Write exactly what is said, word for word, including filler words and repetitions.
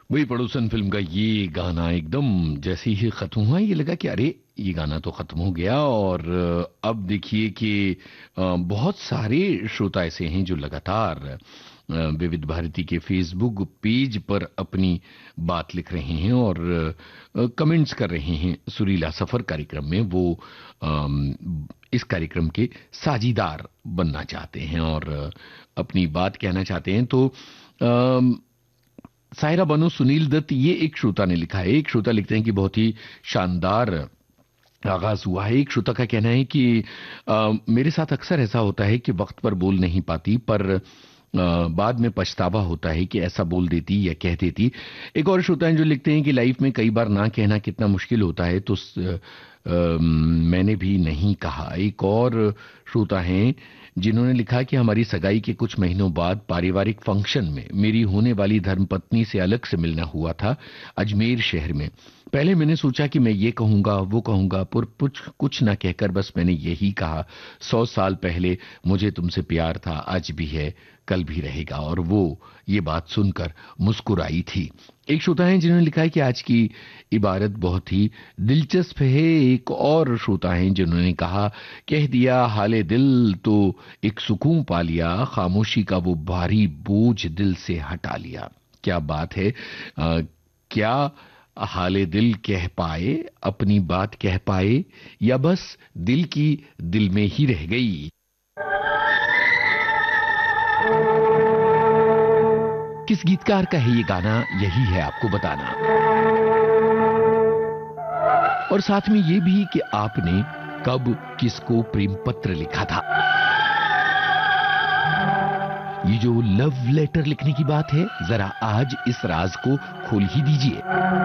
वही पड़ोसन फिल्म का ये गाना एकदम जैसे ही खत्म हुआ ये लगा कि अरे ये गाना तो खत्म हो गया। और अ, अब देखिए कि अ, बहुत सारे श्रोता ऐसे हैं जो लगातार अ, विविध भारती के फेसबुक पेज पर अपनी बात लिख रहे हैं और अ, कमेंट्स कर रहे हैं। सुरीला सफर कार्यक्रम में वो अम, इस कार्यक्रम के साझीदार बनना चाहते हैं और अ, अपनी बात कहना चाहते हैं। तो अम, सायरा बानो, सुनील दत्त, ये एक श्रोता ने लिखा है। एक श्रोता लिखते हैं कि बहुत ही शानदार आगाज हुआ है। एक श्रोता का कहना है कि अ, मेरे साथ अक्सर ऐसा होता है कि वक्त पर बोल नहीं पाती, पर अ, बाद में पछतावा होता है कि ऐसा बोल देती या कह देती। एक और श्रोता हैं जो लिखते हैं कि लाइफ में कई बार ना कहना कितना मुश्किल होता है, तो स- अ, मैंने भी नहीं कहा। एक और श्रोता हैं जिन्होंने लिखा कि हमारी सगाई के कुछ महीनों बाद पारिवारिक फंक्शन में मेरी होने वाली धर्मपत्नी से अलग से मिलना हुआ था, अजमेर शहर में। पहले मैंने सोचा कि मैं ये कहूंगा वो कहूंगा, पर कुछ कुछ ना कहकर बस मैंने यही कहा, सौ साल पहले मुझे तुमसे प्यार था, आज भी है, कल भी रहेगा। और वो ये बात सुनकर मुस्कुराई थी। एक श्रोता है जिन्होंने लिखा है कि आज की इबारत बहुत ही दिलचस्प है। एक और श्रोता हैं जिन्होंने कहा, कह दिया हाले दिल तो एक सुकून पा लिया, खामोशी का वो भारी बोझ दिल से हटा लिया। क्या बात है। अ, क्या हाले दिल कह पाए, अपनी बात कह पाए, या बस दिल की दिल में ही रह गई। किस गीतकार का है ये गाना, यही है आपको बताना। और साथ में ये भी कि आपने कब किसको प्रेम पत्र लिखा था। ये जो लव लेटर लिखने की बात है, जरा आज इस राज को खोल ही दीजिए।